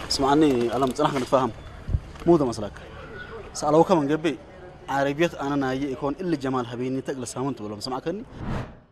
اسمعني ألم تنحك نتفاهم مو ده مسلك سألوك من قبل عربية أنا نايي يكون إلا جمال حبيني تقل سامنت ولا مسمعكني